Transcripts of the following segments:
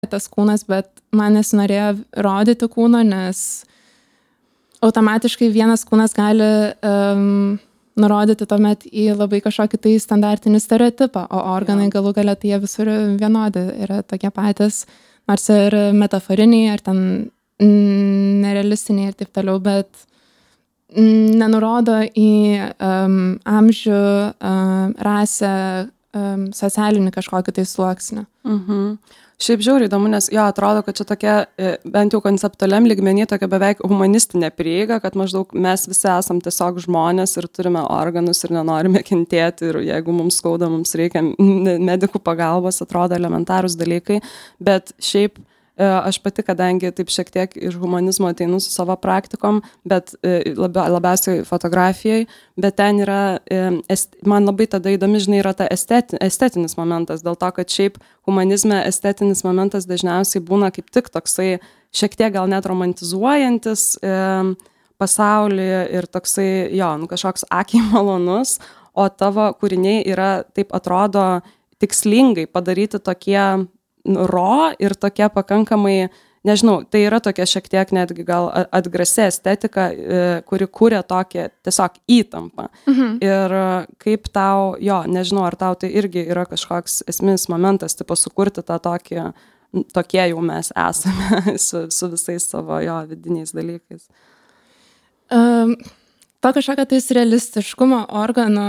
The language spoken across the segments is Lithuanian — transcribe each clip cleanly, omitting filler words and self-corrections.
tas kūnas, bet man nesinorėjo rodyti kūno, nes automatiškai vienas kūnas gali nurodyti tuomet į labai kažkokį tai standartinį stereotipą, o organai galų gale tai jie visur vienodi yra tokie patys, nors ir metaforiniai, ar ten nerealistiniai ir taip toliau, bet nenurodo į amžių, rasę, socialinį kažkokį tai sluoksnį. Šiaip žiauriai įdomu, nes atrodo, kad čia tokia, bent jau konceptualiam lygmenį, tokia beveik humanistinė prieiga, kad maždaug mes visi esam tiesiog žmonės ir turime organus ir nenorime kentėti ir jeigu mums skauda, mums reikia medikų pagalbos, atrodo elementarūs dalykai, bet šiaip aš pati, kadangi taip šiek tiek iš humanizmo ateinu su savo praktikom, bet labiausiai fotografijai, bet ten yra, man labai tada įdomi, žinai, yra ta estetinis momentas, dėl to, kad šiaip humanizme estetinis momentas dažniausiai būna kaip tik toksai šiek tiek gal net romantizuojantis pasaulį ir toksai, kažkoks akiai malonus, o tavo kūriniai yra, taip atrodo, tikslingai padaryti tokie ir tokia pakankamai, nežinau, tai yra tokia šiek tiek netgi gal atgrasi estetika, kuri kūrė tokią tiesiog įtampą. Ir kaip tau, nežinau, ar tau tai irgi yra kažkoks esminis momentas, tipo sukurti tą tokį, tokie jau mes esame su visais savo vidiniais dalykais. To kažkokio tais realistiškumo organo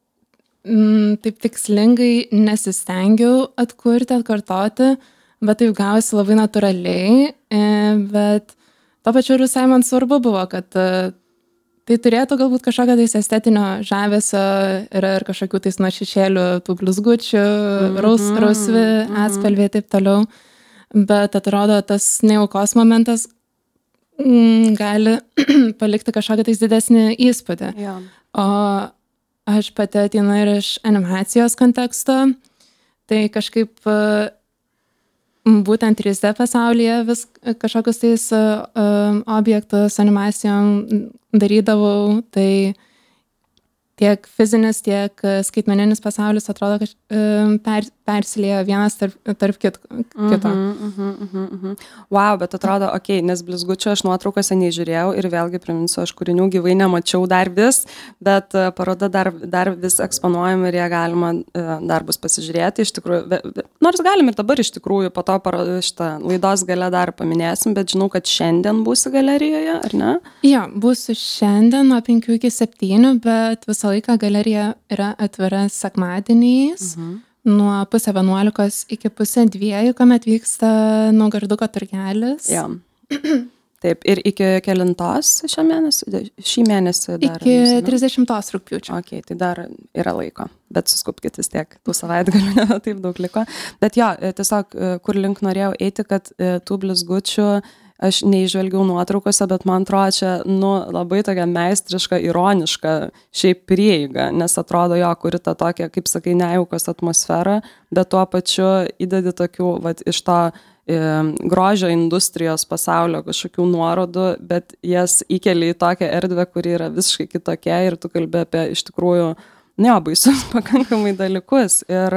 taip tikslingai nesistengiau atkartoti, bet taip gavosi labai natūraliai, bet to pačiu ir visai man svarbu buvo, kad tai turėtų galbūt kažkokio tais estetinio žavesio ir kažkokių tais nuo šešėlių tų blizgučių, rausvi atspalviai ir taip toliau, bet atrodo tas neaukos momentas gali palikti kažkokį tais didesnį įspūdį. O aš pati ateinu ir iš animacijos konteksto, tai kažkaip būtent 3D pasaulyje vis kažkokius tais objektus animacijom darydavau, tai tiek fizinis, tiek skaitmeninis pasaulis atrodo, kad persiliejo vienas tarp kito. Wow, bet atrodo, nes blizgučio aš nuotraukose nežiūrėjau ir vėlgi priminsiu, aš kūrinių gyvai nemačiau dar vis, bet paroda dar vis eksponuojama ir ją galima dar bus pasižiūrėti. Iš tikrųjų, nors galim ir dabar iš tikrųjų, po to šitą laidos gale dar paminėsim, bet žinau, kad šiandien būsi galerijoje, ar ne? Būsiu šiandien nuo 5 iki 7, bet visą laiką galerija yra atvira sekmadieniais. Nuo 10:30 iki 11:30, kuomet vyksta Naugarduko turgelis. Taip, ir iki kelintos šį mėnesį dar? Iki 30 rugpjūčio. Tai dar yra laiko, bet suskupkit vis tiek, tų savaitgalių ne taip daug liko. Bet tiesiog, kur link norėjau eiti, kad tų blizgučių aš neįžvelgiau nuotraukose, bet man atrodo čia, labai tokia meistriška, ironiška šiaip prieiga, nes atrodo kuri tą tokią, kaip sakai, nejaukos atmosferą, bet tuo pačiu įdedi tokių, iš to grožio industrijos pasaulio kažkokių nuorodų, bet jas įkeli į tokią erdvę, kuri yra visiškai kitokia ir tu kalbi apie iš tikrųjų, baisius pakankamai dalykus. Ir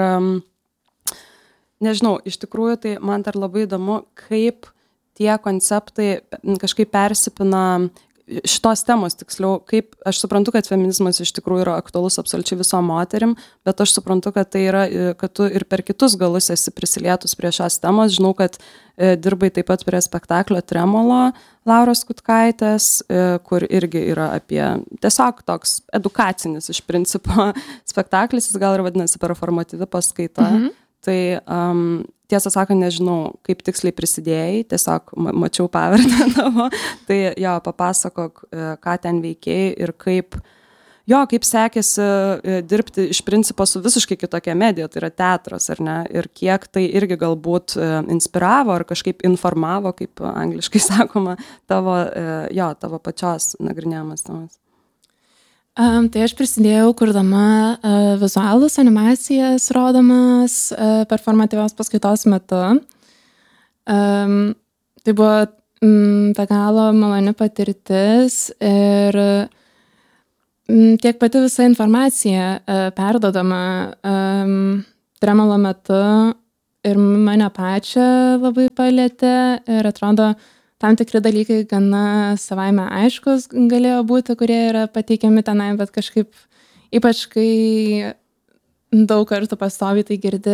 nežinau, iš tikrųjų tai man dar labai įdomu, kaip tie konceptai kažkaip persipina šitos temos, tiksliau, kaip aš suprantu, kad feminizmas iš tikrųjų yra aktualus absoliučiai visom moterim, bet aš suprantu, kad tai yra, kad tu ir per kitus galus esi prisilietus prie šios temos. Žinau, kad dirbai taip pat prie spektaklio Tremolo Lauros Kutkaitės, kur irgi yra apie tiesiog toks edukacinis iš principo spektaklis, jis gal ir vadinasi performatyvi paskaita. Tai tiesą sakant, nežinau, kaip tiksliai prisidėjai, tiesiog mačiau pavardę tavo, tai papasakok, ką ten veikėjai ir kaip sekėsi dirbti iš principo su visiškai kitokia medija, tai yra teatras, ar ne, ir kiek tai irgi galbūt inspiravo ar kažkaip informavo, kaip angliškai sakoma, tavo pačios nagrinėjamas temas. Tai aš prisidėjau kurdama vizualus animacijas rodomas performatyvios paskaitos metu. Tai buvo be galo maloni patirtis ir tiek pati visa informacija perdodama Tremolo metu ir mane pačią labai palietė ir atrodo, tam tikri dalykai gana savaime aiškus galėjo būti, kurie yra pateikiami tenai, bet kažkaip, ypač kai daug kartų pastoviai tai girdi,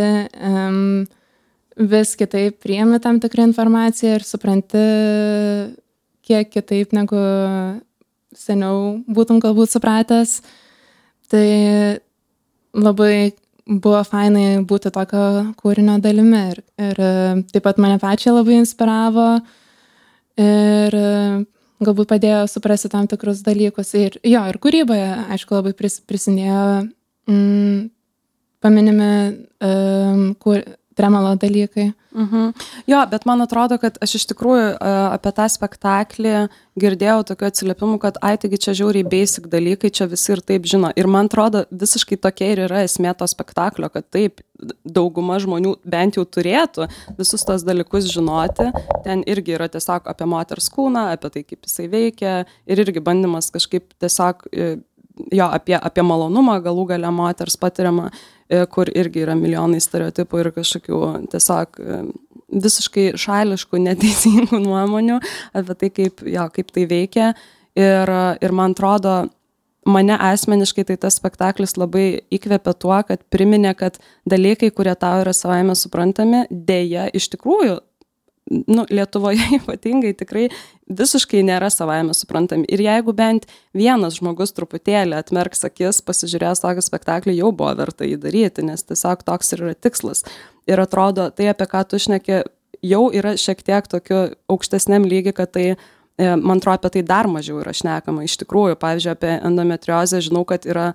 vis kitaip priimi tam tikrą informaciją ir supranti kiek kitaip negu seniau būtum galbūt supratęs. Tai labai buvo fainai būti tokio kūrinio dalimi ir taip pat mane pačią labai inspiravo ir galbūt padėjo suprasti tam tikrus dalykus. Ir kūryboje, aišku, labai prisidėjo paminimi tremolo dalykai. Jo, bet man atrodo, kad aš iš tikrųjų apie tą spektaklį girdėjau tokių atsiliepimų, kad taigi čia žiauriai basic dalykai, čia visi ir taip žino. Ir man atrodo, visiškai tokia ir yra esmė to spektaklio, kad taip, dauguma žmonių bent jau turėtų visus tos dalykus žinoti. Ten irgi yra tiesiog apie moters kūną, apie tai, kaip jisai veikia ir irgi bandymas kažkaip tiesiog apie malonumą galų gale moters patiriamą, kur irgi yra milijonai stereotipų ir kažkokių tiesiog visiškai šališkų, neteisingų nuomonių apie tai, kaip tai veikia. Ir man atrodo, mane asmeniškai tai tas spektaklis labai įkvėpė tuo, kad priminė, kad dalykai, kurie tau yra savaime suprantami, dėja iš tikrųjų, Lietuvoje ypatingai tikrai visiškai nėra savaime suprantami. Ir jeigu bent vienas žmogus truputėlį atmerks akis, pasižiūrės tokį spektaklį, jau buvo verta jį daryti, nes tiesiog toks ir yra tikslas. Ir atrodo, tai apie ką tu šneki, jau yra šiek tiek tokiu aukštesniam lygi, kad tai, man atrodo, apie tai dar mažiau yra šnekama. Iš tikrųjų, pavyzdžiui, apie endometriozę žinau, kad yra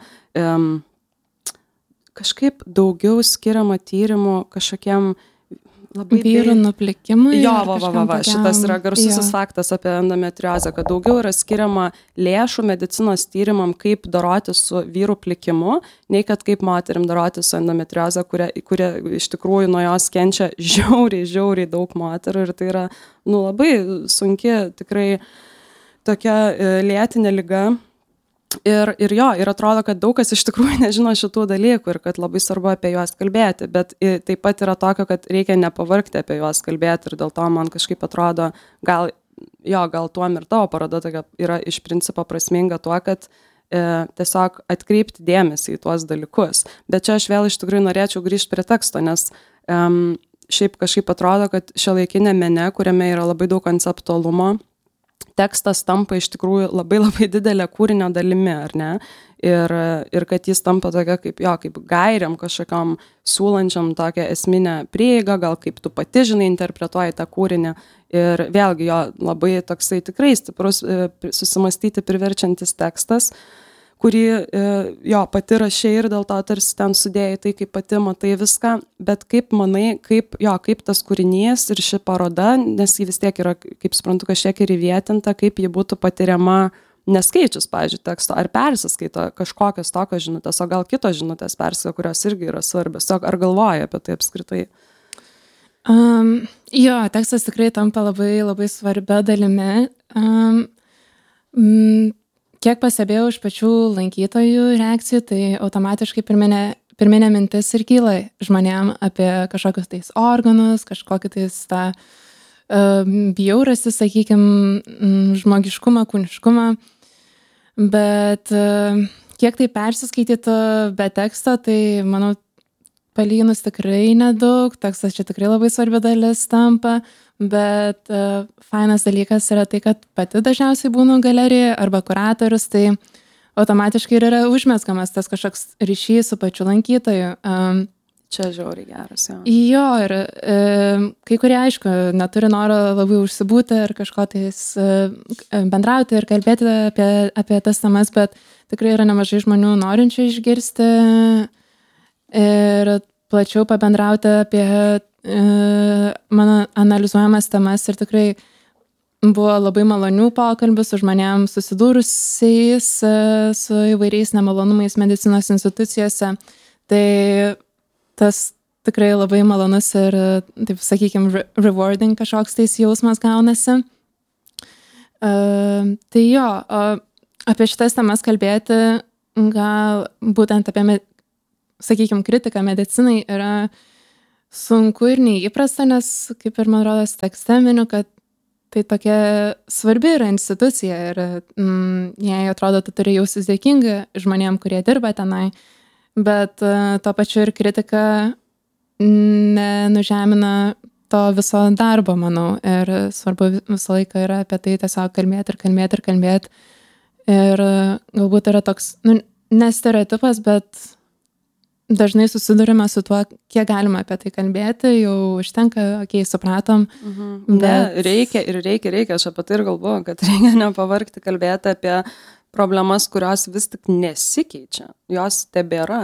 kažkaip daugiau skiriama tyrimų kažkokiem vyrų nuplikimui. Šitas yra garsusis faktas apie endometriozę, kad daugiau yra skiriama lėšų medicinos tyrimam, kaip doroti su vyrų plikimu, nei kad kaip moterim doroti su endometriozę, kuria iš tikrųjų nuo jos kenčia žiauriai daug moterų ir tai yra labai sunki, tikrai tokia lėtinė liga. Ir atrodo, kad daug kas iš tikrųjų nežino šitų dalykų ir kad labai svarbu apie juos kalbėti, bet taip pat yra tokio, kad reikia nepavargti apie juos kalbėti ir dėl to man kažkaip atrodo, gal tuom ir tavo paroda tokia yra iš principo prasminga tuo, kad tiesiog atkreipti dėmesį į tuos dalykus. Bet čia aš vėl iš tikrųjų norėčiau grįžti prie teksto, nes šiaip kažkaip atrodo, kad šiuolaikinė mene, kuriame yra labai daug konceptualumo, tekstas tampa iš tikrųjų labai didelė kūrinio dalimi, ar ne? Ir kad jis tampa tokia kaip gairiam kažkokiam siūlančiam tokią esminę prieigą, gal kaip tu pati žinai interpretuoji tą kūrinį. Ir vėlgi jo labai toksai tikrai stiprus susimastyti priverčiantis tekstas, kurį pati rašė ir dėl to tarsi ten sudėjai tai, kaip pati matai viską, bet kaip manai, kaip tas kūrinys ir ši paroda, nes jį vis tiek yra, kaip suprantu, kažkiek ir įvietinta, kaip ji būtų patiriama neskaičius, pavyzdžiui, teksto, ar persiskaito kažkokios tokios žinutės, o gal kitos žinutės persiskaito, kurios irgi yra svarbios, ar galvoji apie tai apskritai? Tekstas tikrai tampa labai svarbia dalimi. Kiek pastebėjau iš pačių lankytojų reakcijų, tai automatiškai pirminė mintis ir kyla žmonėm apie kažkokius tais organus, kažkokį tais tą bjaurastį, sakykime, žmogiškumą, kūniškumą. Bet kiek tai persiskaitytų be teksto, tai manau, palyginus tikrai nedaug, tekstas čia tikrai labai svarbi dalis tampa. Bet fainas dalykas yra tai, kad pati dažniausiai būnu galerijoje arba kuratorius, tai automatiškai ir yra užmezgamas tas kažkoks ryšys su pačiu lankytoju. Čia žiauriai geras, ir kai kurie, aišku, neturi noro labai užsibūti ar kažko tais bendrauti ir kalbėti apie tas temas, bet tikrai yra nemažai žmonių norinčių išgirsti ir plačiau pabendrauti apie mano analizuojamas temas ir tikrai buvo labai malonių pokalbių su žmonėm susidūrusiais su įvairiais nemalonumais medicinos institucijose. Tai tas tikrai labai malonus ir, taip sakykime, rewarding kažkoks tais jausmas gaunasi. Tai apie šitas temas kalbėti, gal būtent apie, sakykime, kritiką medicinai yra sunku ir neįprasta, nes, kaip ir man rodos tekste miniu, kad tai tokia svarbi yra institucija ir jai atrodo, tu turi jaustis dėkinga žmonėm, kurie dirba tenai, bet tuo pačiu ir kritika nenužemina to viso darbo, manau, ir svarbu visą laiką yra apie tai tiesiog kalbėti. Ir galbūt yra toks, ne stereotipas, bet dažnai susidurime su tuo, kiek galima apie tai kalbėti, jau užtenka, supratom. Bet... Reikia, aš apie tai ir galvoju, kad reikia nepavargti kalbėti apie problemas, kurios vis tik nesikeičia, jos tebėra.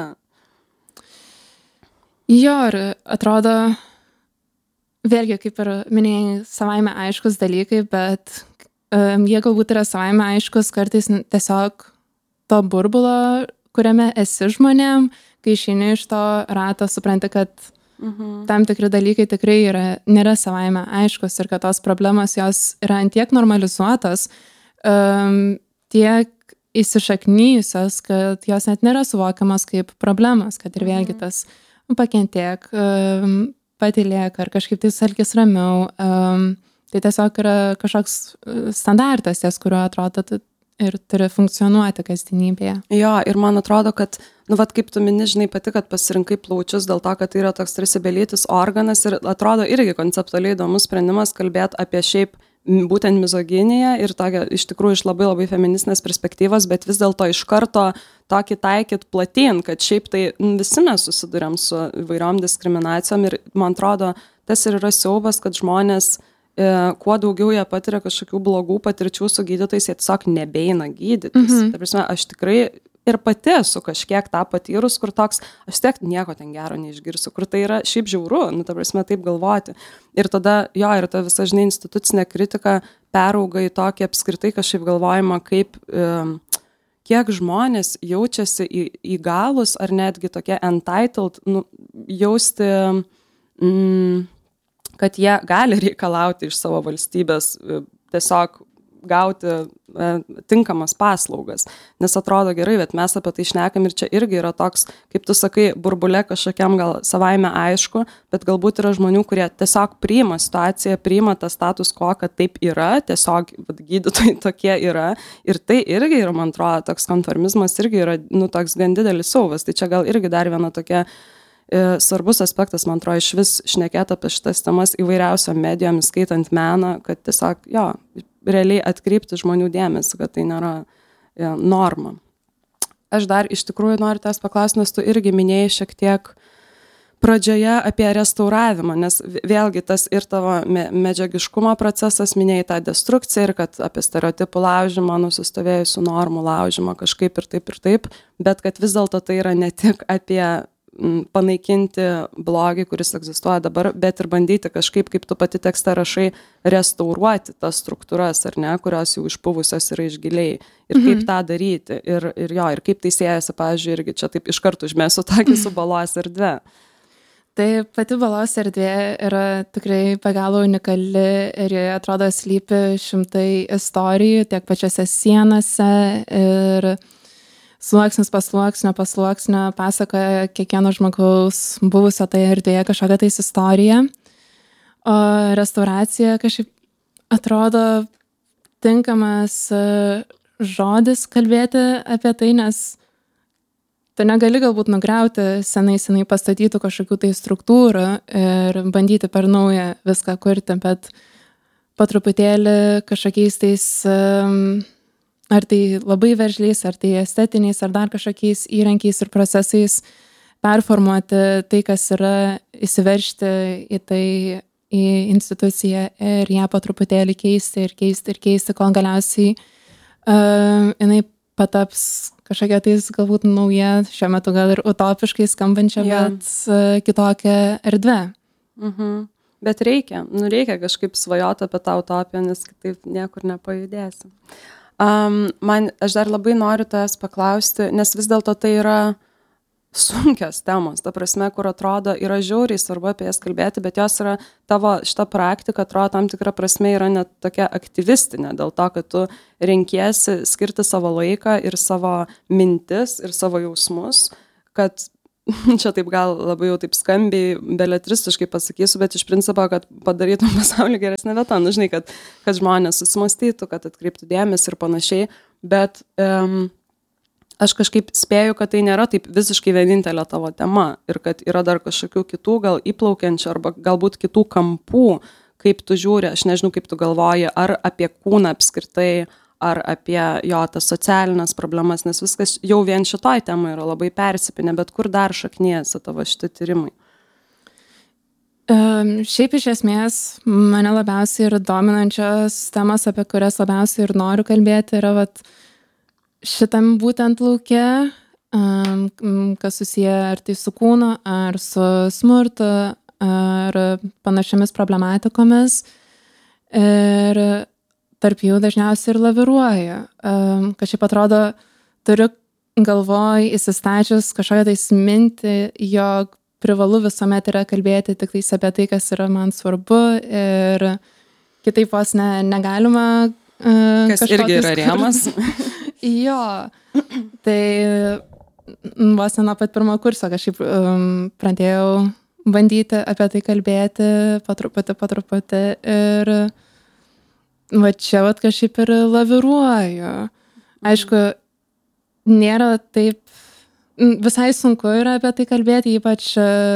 Jo, ir atrodo, vėlgi, kaip ir minėjai, savaime aiškus dalykai, bet jie galbūt yra savaime aiškus kartais tiesiog to burbulo, kuriame esi žmonėm, kai išeini iš to rato, supranti, kad tam tikri dalykai tikrai nėra savaime aiškus ir kad tos problemos jos yra antiek normalizuotos, tiek įsišaknyjusios, kad jos net nėra suvokiamas kaip problemas, kad ir vėlgi tas pakentėk, patylėk ar kažkaip tai elkis ramiau. Tai tiesiog yra kažkoks standartas, ties kuriuo atrodo ir turi funkcionuoti kasdienybėje. Jo, ir man atrodo, kad, kaip tu mini, žinai pati, kad pasirinkai plaučius dėl to, kad tai yra toks tarsi belytis organas ir atrodo irgi konceptualiai įdomus sprendimas kalbėti apie šiaip būtent mizoginiją ir tokia iš tikrųjų iš labai labai feministinės perspektyvos, bet vis dėlto iš karto tokį taikyt platyn, kad šiaip tai visi mes susiduriam su įvairiom diskriminacijom ir man atrodo, tas ir yra siaubas, kad žmonės kuo daugiau jie patiria kažkokių blogų patirčių su gydytojais, jie tiesiog nebeina gydytis. Ta prasme, aš tikrai ir pati esu kažkiek tą patyrus, kur toks, aš tiek nieko ten gero neišgirsiu, kur tai yra šiaip žiauru, ta prasme, taip galvoti. Ir tada, ir ta visa, žinai, institucinė kritika perauga į tokį apskritai kažkaip galvojimą, kaip kiek žmonės jaučiasi įgalus ar netgi tokie entitled, jausti... kad jie gali reikalauti iš savo valstybės tiesiog gauti tinkamas paslaugas. Nes atrodo gerai, bet mes apie tai šnekam ir čia irgi yra toks, kaip tu sakai, burbulė kažkokiam gal savaime aišku, bet galbūt yra žmonių, kurie tiesiog priima situaciją, priima tą status quo, kad taip yra, tiesiog gydytojai tokie yra. Ir tai irgi yra, man atrodo, toks konformizmas irgi yra, toks gan didelis siaubas. Tai čia gal irgi dar viena tokia svarbus aspektas, man atrodo, iš vis šnekėti apie šitas temas įvairiausiom medijom, skaitant meną, kad tiesiog, realiai atkreipti žmonių dėmesį, kad tai nėra norma. Aš dar iš tikrųjų noriu tavęs paklausti, nes tu irgi minėjai šiek tiek pradžioje apie restauravimą, nes vėlgi tas ir tavo medžiagiškumo procesas minėjai tą destrukciją ir kad apie stereotipų laužymą, nusistovėjusių normų laužymą kažkaip ir taip, bet kad vis dėlto tai yra ne tik apie panaikinti blogį, kuris egzistuoja dabar, bet ir bandyti kažkaip, kaip tu pati tekste rašai, restauruoti tas struktūras, ar ne, kurios jau išpuvusios yra iš giliai. Ir kaip tą daryti. Ir kaip tai siejasi, pavyzdžiui, irgi čia taip iš karto užmėsiu tokį su balos erdve. Tai pati balos erdvė yra tikrai be galo unikali ir joje atrodo slypi šimtai istorijų tiek pačiose sienose ir sluoksnis pasluoksnio pasakoja kiekvieno žmogaus buvusio tai erdvėje kažkokią tais istoriją. O restauracija kažkaip atrodo tinkamas žodis kalbėti apie tai, nes tu negali galbūt nugriauti senai pastatytų kažkokių tai struktūrų ir bandyti per naują viską kurti, bet po truputėlį kažkokiais tais ar tai labai veržliais, ar tai estetiniais, ar dar kažkokiais įrankiais ir procesais performuoti tai, kas yra, įsiveržti į tai, į instituciją ir ją po truputėlį keisti, kol galiausiai jinai pataps kažkokia tais galbūt nauja, šiuo metu gal ir utopiškai skambančia, bet kitokia erdvė. Bet reikia kažkaip svajoti apie tą utopiją, nes kitaip niekur nepajudėsim. Aš dar labai noriu tavęs paklausti, nes vis dėlto tai yra sunkios temos, ta prasme, kur atrodo yra žiauriai svarbu apie jas kalbėti, bet jos yra tavo šita praktika, atrodo tam tikra prasme yra net tokia aktyvistinė, dėl to, kad tu renkiesi skirti savo laiką ir savo mintis ir savo jausmus, kad čia taip gal labai jau taip skambiai, beletristiškai pasakysiu, bet iš principo, kad padarytum pasaulį geresnę vietą, nu žinai, kad žmonės susimastytų, kad atkreiptų dėmesį ir panašiai, bet aš kažkaip spėju, kad tai nėra taip visiškai vienintelė tavo tema ir kad yra dar kažkokių kitų gal įplaukiančių arba galbūt kitų kampų, kaip tu žiūri, aš nežinau, kaip tu galvoji, ar apie kūną apskritai, ar apie jo tas socialinės problemas, nes viskas jau vien šitoj temai yra labai persipinę, bet kur dar šakniesi tavo šitie tyrimai? Šiaip iš esmės mane labiausiai ir dominančios temas, apie kurias labiausiai ir noriu kalbėti, yra šitam būtent lauke, kas susiję ar tai su kūnu, ar su smurtu, ar panašiamis problematikomis. Ir tarp jų dažniausiai ir laviruoju. Kažkaip atrodo, turiu galvoj įsistačius kažkokią tais mintį, jog privalu visuomet yra kalbėti tik tais apie tai, kas yra man svarbu ir kitaip vos negalima. Kas irgi yra rėmas. Jo, tai vos nuo pat pirmo kurso kažkaip pradėjau bandyti apie tai kalbėti po truputį ir va čia kažkaip ir laviruoju. Aišku, nėra taip, visai sunku yra apie tai kalbėti, ypač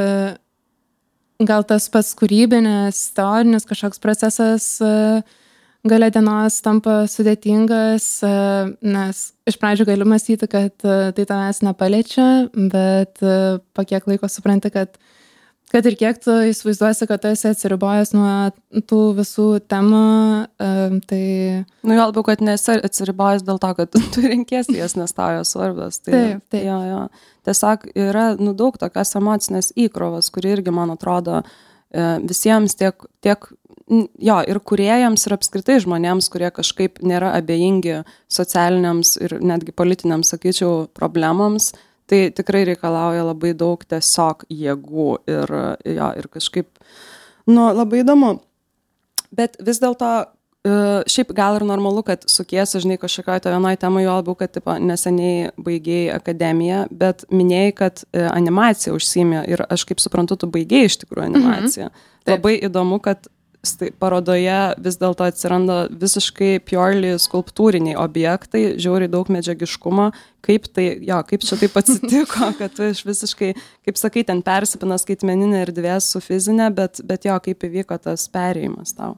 gal tas pats kūrybinis, teorinis kažkoks procesas gale dienos tampa sudėtingas, nes iš pradžių gali mąstyti, kad tai tavęs nepaliečia, bet po kiek laiko supranti, kad ir kiek tu įsivaizduosi, kad tu esi atsiribojęs nuo tų visų temų, tai... Nu, jau labiau, kad nesi atsiribojęs dėl to, kad tu renkiesi jas, nes tau jos svarbios. Tai, taip. Jo. Tiesiog yra daug tokios emocinės įkrovos, kuri irgi, man atrodo, visiems tiek ir kūrėjams, ir apskritai žmonėms, kurie kažkaip nėra abejingi socialiniams ir netgi politiniams, sakyčiau, problemams, tai tikrai reikalauja labai daug tiesiog jėgų ir kažkaip, labai įdomu. Bet vis dėlto, šiaip gal ir normalu, kad sukiesi, žinai, kažkokioje to vienoj temai, jo labiau, kad neseniai baigėjai akademiją, bet minėjai, kad animacija užsiimė ir aš kaip suprantu, tu baigėjai iš tikrųjų animaciją. Labai įdomu, kad parodoje vis dėlto atsiranda visiškai purely skulptūriniai objektai, žiauriai daug medžiagiškumo, kaip čia taip atsitiko, kad tu iš visiškai, kaip sakai, ten persipina skaitmeninė erdvė su fizinė, bet kaip įvyko tas perėjimas tau?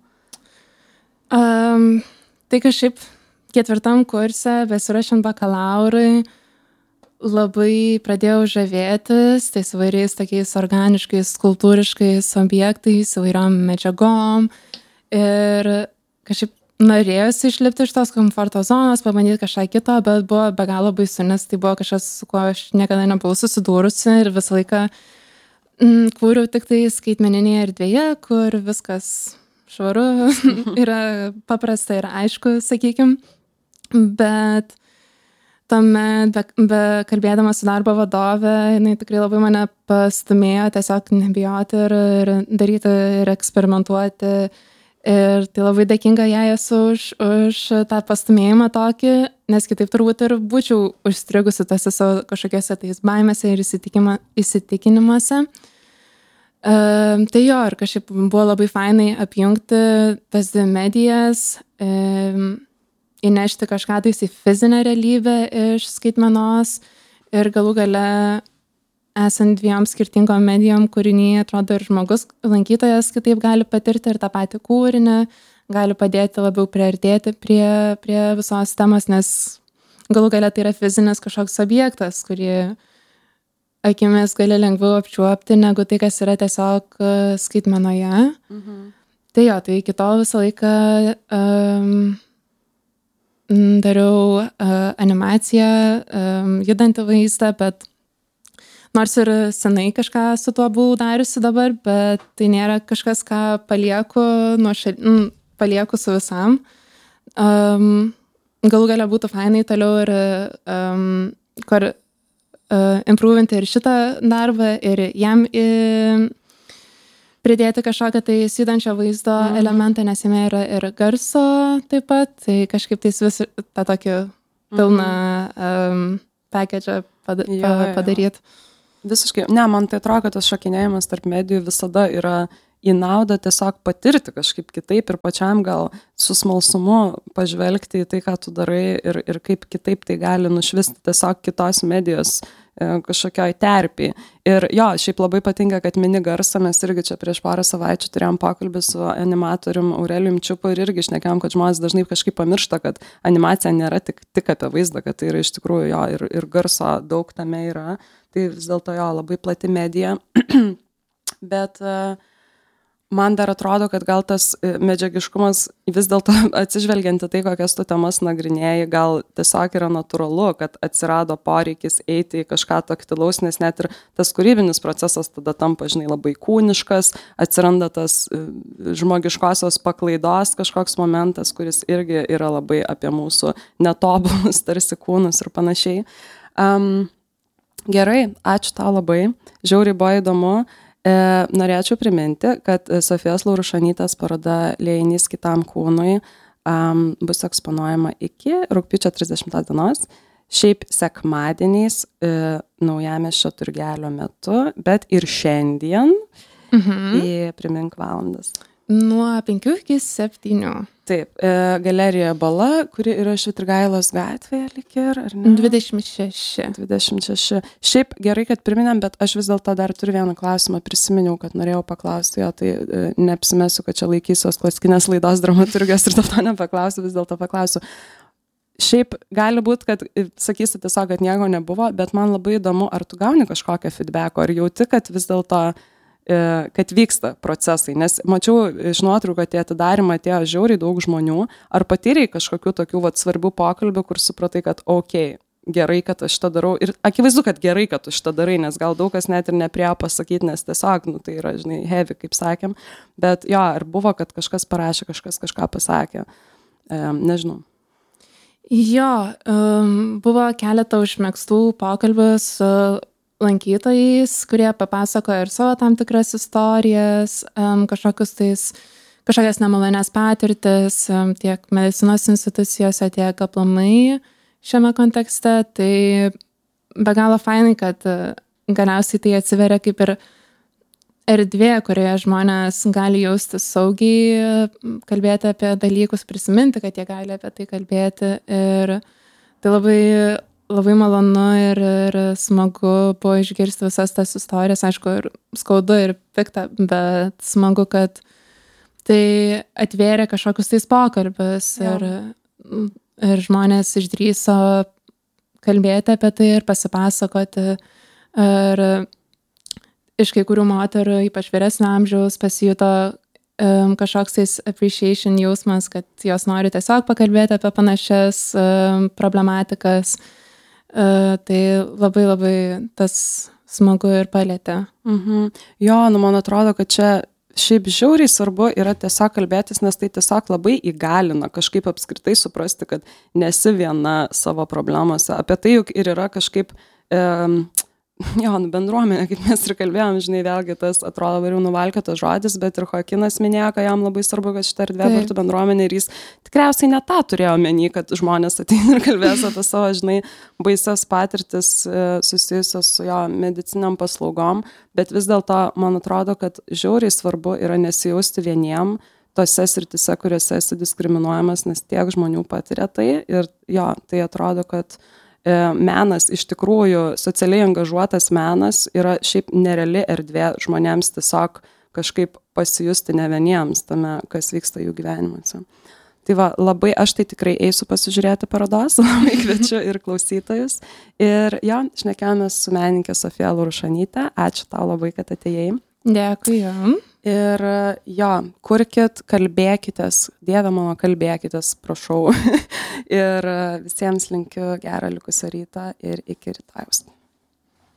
Tai kažkaip 4 kurse, besirašant bakalaurui, labai pradėjau žavėtis tais įvairiais tokiais organiškais, skulptūriškais objektais, įvairiom medžiagom ir kažkaip norėjusi išlipti iš tos komforto zonos, pabandyti kažką kito, bet buvo be galo baisu, nes tai buvo kažkas, su kuo aš niekada nebuvau susidūrusi ir visą laiką kūriau tik tai skaitmeninėje erdvėje, kur viskas švaru, yra paprasta ir aišku, sakykim, bet tuomet, be kalbėdama su darbo vadove, jinai tikrai labai mane pastumėjo tiesiog nebijoti ir daryti ir eksperimentuoti. Ir tai labai dėkinga jai esu už tą pastumėjimą tokį, nes kitaip turbūt ir būčiau užstrigusi tose savo kažkokiose tais baimėse ir įsitikinimuose. Tai jo, ir kažkaip buvo labai fainai apjungti tas dvi medijas, įnešti kažką tais į fizinę realybę iš skaitmenos ir galų gale esant 2 skirtingom medijom kūriny, atrodo ir žmogus, lankytojas kitaip gali patirti ir tą patį kūrinį, gali padėti labiau priartėti prie visos temos, nes galų gale tai yra fizinis kažkoks objektas, kurį akimis gali lengviau apčiuopti negu tai, kas yra tiesiog skaitmenoje. Tai jo, tai iki tol visą laiką dariau animaciją, judantį vaizdą, bet nors ir senai kažką su tuo buvau dariusi dabar, bet tai nėra kažkas, ką palieku su visam. Galų galia būtų fainai toliau ir improvinti ir šitą darbą ir jam pridėti kažkokią tai judančio vaizdo elementą, nes jame yra ir garso taip pat, tai kažkaip tais vis tą tokį pilną package padaryti. Visiškai. Ne, man tai atrodo, kad tas šokinėjimas tarp medijų visada yra į naudą tiesiog patirti kažkaip kitaip ir pačiam gal su smalsumu pažvelgti į tai, ką tu darai ir kaip kitaip tai gali nušvisti tiesiog kitos medijos kažkokioj terpiai. Ir jo, šiaip labai patinka, kad mini garsą, mes irgi čia prieš porą savaičių turėjom pokalbį su animatorium Aurelijum Čiupu ir irgi šnekėjom, kad žmonės dažnai kažkaip pamiršta, kad animacija nėra tik apie vaizdą, kad tai yra iš tikrųjų jo ir garso daug tame yra. Tai vis dėlto jo labai plati medija. Bet man dar atrodo, kad gal tas medžiagiškumas vis dėlto atsižvelgiant į tai, kokias tu temas nagrinėjai, gal tiesiog yra natūralu, kad atsirado poreikis eiti į kažką taktilaus, nes net ir tas kūrybinis procesas tada tampa, žinai, labai kūniškas, atsiranda tas žmogiškosios paklaidos kažkoks momentas, kuris irgi yra labai apie mūsų netobulus tarsi kūnus ir panašiai. Gerai, ačiū tau labai, žiauriai buvo įdomu. Norėčiau priminti, kad Sofijos Laurušanytės paroda Liejinys kitam kūnui bus eksponuojama iki rugpjūčio 30 dienos, šiaip sekmadieniais Naujamiesčio turgelio metu, bet ir šiandien į primink valandas. Nuo 5 iki 7. Taip, galerijoje Bala, kuri yra Švitrigailos gatvėje, lyg ir, ar ne? 26. 26. Šiaip gerai, kad priminėm, bet aš vis dėlto dar turiu vieną klausimą, prisiminiau, kad norėjau paklausti jo, tai neapsimesiu, kad čia laikysiuos klasikinės laidos dramaturgijos ir dėl to nepaklausiu, vis dėlto paklausiu. Šiaip gali būti, kad sakysi tiesiog, kad nieko nebuvo, bet man labai įdomu, ar tu gauni kažkokią feedbacko, ar jauti, kad vis dėlto kad vyksta procesai, nes mačiau iš nuotraukų atidarymą atėjo žiauriai daug žmonių, ar patyrei kažkokių tokių svarbių pokalbių, kur supratai, kad gerai, kad aš šitą darau ir akivaizdu, kad gerai, kad tu šitą darai, nes gal daug kas net ir neprėjo pasakyti, nes tiesiog, tai yra, žinai, heavy, kaip sakėm, bet jo, ar buvo, kad kažkas parašė, kažkas kažką pasakė, nežinau. Jo, buvo keletą užmėgstų pokalbių su lankytojais, kurie papasakojo ir savo tam tikras istorijas, kažkokias nemalonės patirtis tiek medicinos institucijose, tiek aplamai šiame kontekste. Tai be galo fainai, kad galiausiai tai atsiveria kaip ir erdvė, kurioje žmonės gali jaustis saugiai, kalbėti apie dalykus, prisiminti, kad jie gali apie tai kalbėti. Ir tai labai malonu ir smagu buvo išgirsti visas tas istorijas, aišku, ir skaudu ir pikta, bet smagu, kad tai atvėrė kažkokius tais pokalbius ir žmonės išdrįso kalbėti apie tai ir pasipasakoti. Ir iš kai kurių moterų, ypač vyresnio amžiaus, pasijuto kažkoks tais appreciation jausmas, kad jos nori tiesiog pakalbėti apie panašias problematikas. Tai labai tas smagu ir palėtė. Jo, man atrodo, kad čia šiaip žiauriai svarbu yra tiesiog kalbėtis, nes tai tiesiog labai įgalina kažkaip apskritai suprasti, kad nesi viena savo problemose. Apie tai juk ir yra kažkaip bendruomenė, kaip mes ir kalbėjom, žinai, vėlgi tas atrodo variau nuvalkiotas žodis, bet ir Joakinas minėjo, kad jam labai svarbu, kad šitą erdvę būtų bendruomenė ir jis tikriausiai ne tą turėjo omeny, kad žmonės ateina ir kalbės apie savo, žinai, baisias patirtis susijusios su jo mediciniam paslaugom, bet vis dėlto man atrodo, kad žiauriai svarbu yra nesijausti vieniem tose srityse, kuriuose esi diskriminuojamas, nes tiek žmonių patiria tai ir jo, tai atrodo, kad menas, iš tikrųjų socialiai angažuotas menas yra šiaip nereali erdvė žmonėms tiesiog kažkaip pasijusti ne vieniems tame, kas vyksta jų gyvenimuose. Tai va, labai aš tai tikrai eisiu pasižiūrėti parodos, labai kviečiu ir klausytojus. Ir jo, šnekėjomės su menininkė Sofija Laurušanytė. Ačiū tau labai, kad atėjai. Dėkui jam. Ir jo, kurkit, kalbėkitės, Dieve mano, kalbėkitės, prašau. Ir visiems linkiu gerą likusio rytą ir iki rytojaus.